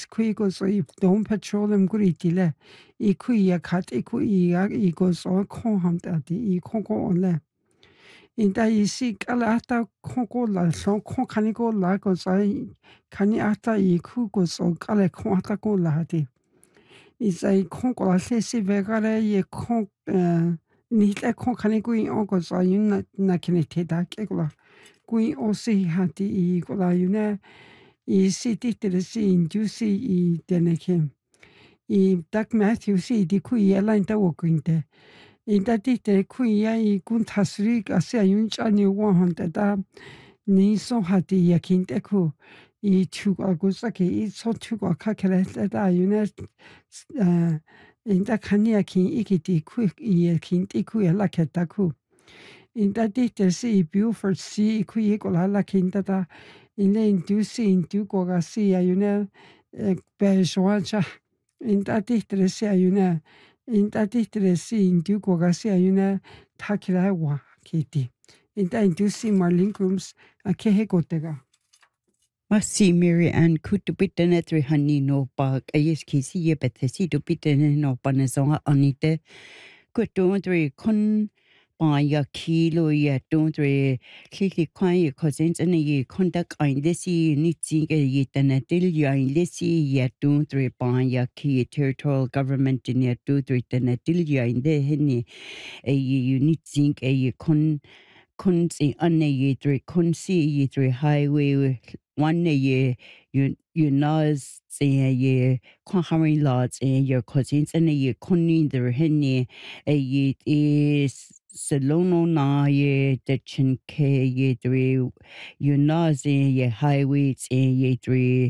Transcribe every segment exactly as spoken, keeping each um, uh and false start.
kuigo so i Dawn Petroleum gritile i kuia kat i kuia i go so koham dati i koko ole. Inda i si kala ata koko la so ko kaniko la go so kani ata i kugo so kala ko ata ko la hati. I say koko la se si vegare i ko ni le ko kaniko i ogo so yun na na kinete da kegola. Kui o si hati i gola yune I si titele si indusi I deneke. I Doug Matthews si di kui ela inta wokinte. Inta titele kui ya I guntasri asia yuncha ni wahante da ni so hati ya kinte ku. I tuga gusaki I so tuga kakele da yune inta kania kin ikiti ku I kinte ku ela keta ku. Inta titele si Buford si kui gola la kinta da in le indusi indu goga si ayune bejoacha in da dichtere si ayune in da dichtere si indu goga si ayune takira wa kiti in da indusi marlingrums a kehe gotega Masi Mary Ann kutupitene three honey no bag ayes kisi ye betesi to pitene no panezonga anite kutu three kon ba ya kilo ya don't re kiki kwan ye cousins and ye conduct in this ni ting ye tana til ya in this ye don't re ba ya ki territorial government in ya do three tana til ya in the henny a ye ni ting a ye kon kon si ane ye three kon si ye three highway one ye you you know say ye kon haring lots and your cousins and ye kon neither henny a ye is Salono na ye de chinke ye three you nazi ye highways ye three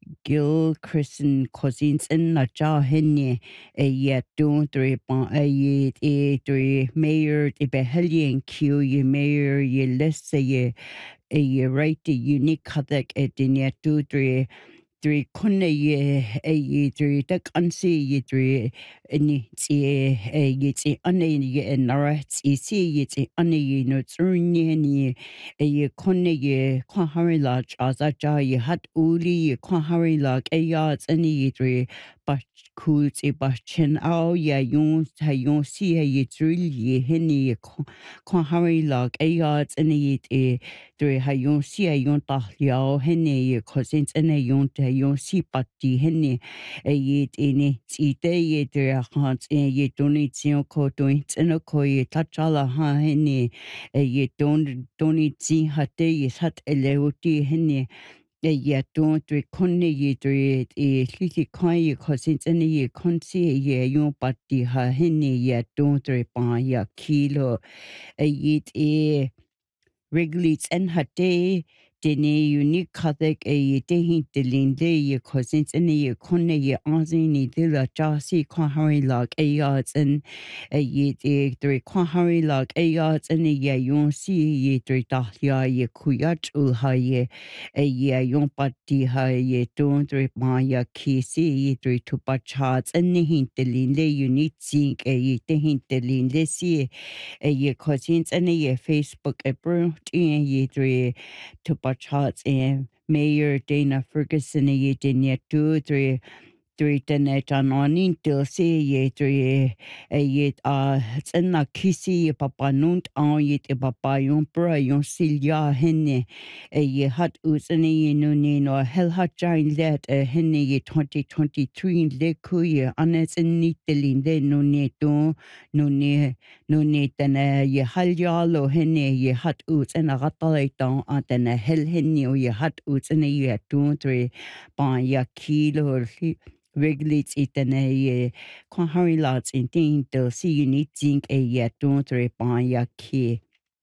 Gil Christian cousins in na ja henye a ye don't three bon a ye a three mayor de behelian q ye mayor ye list ye a ye right the unique kadak a dinya two three three konne ye a ye three tak ansi ye three any ti a ye ti ane ye nara ti si ye ti ane ye no tsurni ni a ye konne ye kwa hari large aza ja ye hat uli ye kwa hari lag a yards any ye three but cool ti bachin ao ya yon ta yon si ye three ye henny ye kwa hari lag a yards any ye ti three ha yon si a yon ta yao henny ye cousins and a yon ta yon si pati henny a ye any ti te ye three hands and ye don't tion ko don't and a ko ye tachala ha henny a ye don't don't ti ha te ye sat eleuti henny a ye don't three konne ye three a liti kai ye cousins and ye consi ye yon pati ha henny ye don't three pa ya kilo a ye a Wrigley's and her day, Dene unique Kathak a day delin day ye cousins and ye conne ye anzini de la jasi quahari log a yards and a ye three quahari log a yards and a ye yon see ye three dahlia ye kuyat ulha ye a ye yon pati ha ye don't three maya kisi ye three two pachats and the hint delin lay unique zinc a ye dehin delin they see a ye cousins and a ye Facebook a bro ye three to Bacharts and Mayor Dana Ferguson ye didn't two three three tenet on on till see ye three a yet uh and na kissy papa nunt on yet a papa yon bra yon silja henne a ye hat us and ye no no hell hat giant that a henne ye twenty twenty three le kuya anes and neatlin de no ne do no ne no ne than a ye haljalo henne ye hat us and a ratalaiton at an a hell henne ye hat us and a ye two three by ya kilo Regulates it and a quahari lots in thing to see you need zinc a yet don't reply ya key.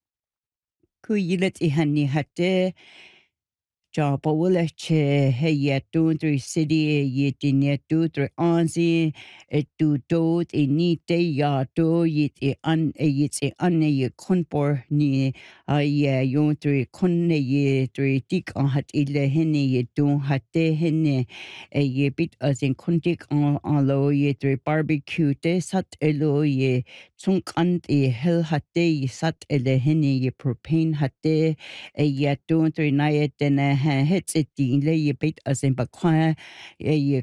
Could you let it honey hatte? Job a willache, hey yet don't three city yet in yet do three anzi, a do do a neat day ya do yet a un a yet a un a conpor ni a ya yon three conne ye three tick on hat ille henne ye don't hat de henne a ye bit as in contic on on low ye three barbecue de sat elo ye sunk and a hell hat de sat ele henne ye propane hat de a yet don't three night then a hits it the lay bit as in bakwa a